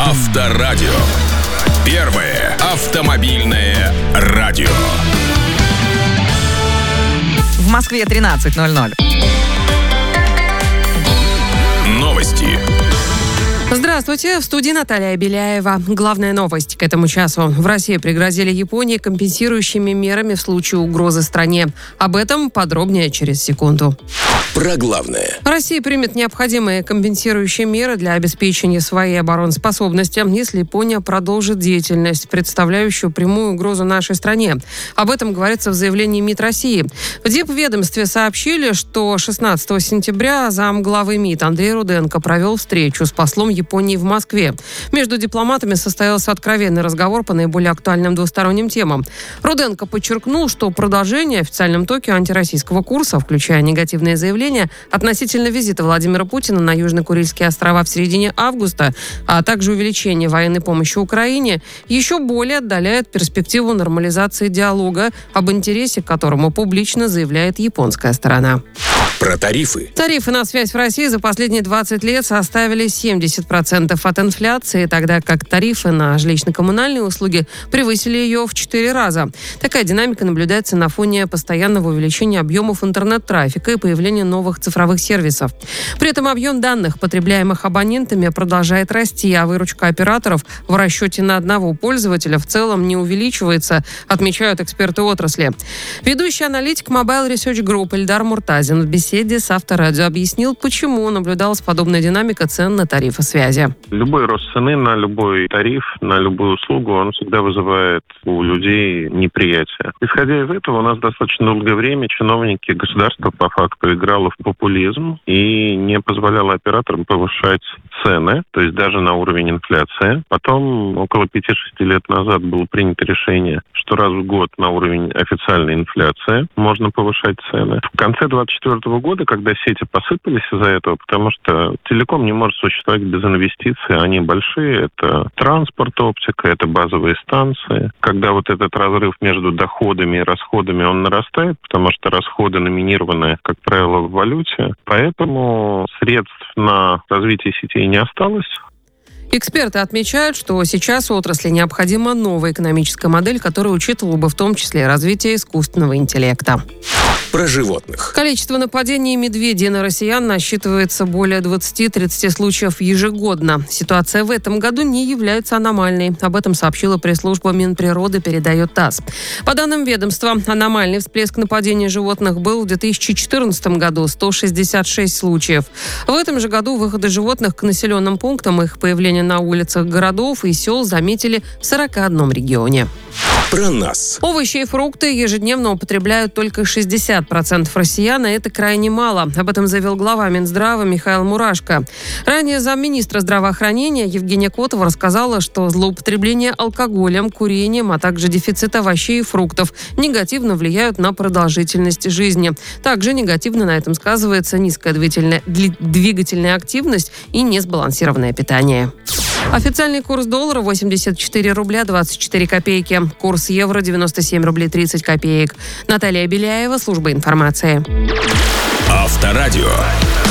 Авторадио. Первое автомобильное радио. В Москве 13:00. Новости. Здравствуйте, в студии Наталья Беляева. Главная новость к этому часу. В России пригрозили Японии компенсирующими мерами в случае угрозы стране. Об этом подробнее через секунду. Про главное. Россия примет необходимые компенсирующие меры для обеспечения своей обороноспособности, если Япония продолжит деятельность, представляющую прямую угрозу нашей стране. Об этом говорится в заявлении МИД России. В Дипведомстве сообщили, что 16 сентября замглавы МИД Андрей Руденко провел встречу с послом Японии в Москве. Между дипломатами состоялся откровенный разговор по наиболее актуальным двусторонним темам. Руденко подчеркнул, что продолжение в официальном Токио антироссийского курса, включая негативные заявления относительно визита Владимира Путина на Южно-Курильские острова в середине августа, а также увеличение военной помощи Украине, еще более отдаляет перспективу нормализации диалога, об интересе к которому публично заявляет японская сторона. Про тарифы. Тарифы на связь в России за последние 20 лет составили 70% от инфляции, тогда как тарифы на жилищно-коммунальные услуги превысили ее в 4 раза. Такая динамика наблюдается на фоне постоянного увеличения объемов интернет-трафика и появления новых цифровых сервисов. При этом объем данных, потребляемых абонентами, продолжает расти, а выручка операторов в расчете на одного пользователя в целом не увеличивается, отмечают эксперты отрасли. Ведущий аналитик Mobile Research Group Эльдар Муртазин в беседе с Авторадио объяснил, почему наблюдалась подобная динамика цен на тарифы связи. Любой рост цены на любой тариф, на любую услугу, он всегда вызывает у людей неприятие. Исходя из этого, у нас достаточно долгое время чиновники государства по факту играло в популизм и не позволяло операторам повышать цены, то есть даже на уровень инфляции. Потом, около 5-6 лет назад было принято решение, что раз в год на уровень официальной инфляции можно повышать цены. В конце 2024 года, когда сети посыпались из-за этого, потому что телеком не может существовать без инвестиций, они большие, это транспорт, оптика, это базовые станции. Когда вот этот разрыв между доходами и расходами, он нарастает, потому что расходы номинированы, как правило, в валюте, поэтому средств на развитие сетей не осталось. Эксперты отмечают, что сейчас отрасли необходима новая экономическая модель, которая учитывала бы в том числе развитие искусственного интеллекта. Про животных. Количество нападений медведей на россиян насчитывается более 20-30 случаев ежегодно. Ситуация в этом году не является аномальной. Об этом сообщила пресс-служба Минприроды, передает ТАСС. По данным ведомства, аномальный всплеск нападений животных был в 2014 году – 166 случаев. В этом же году выходы животных к населенным пунктам, их появление на улицах городов и сел заметили в 41 регионе. Про нас. Овощи и фрукты ежедневно употребляют только 60% россиян, и это крайне мало. Об этом заявил глава Минздрава Михаил Мурашко. Ранее замминистра здравоохранения Евгения Котова рассказала, что злоупотребление алкоголем, курением, а также дефицит овощей и фруктов негативно влияют на продолжительность жизни. Также негативно на этом сказывается низкая двигательная активность и несбалансированное питание. Официальный курс доллара 84 рубля 24 копейки. Курс евро 97 рублей 30 копеек. Наталья Беляева, служба информации. Авторадио.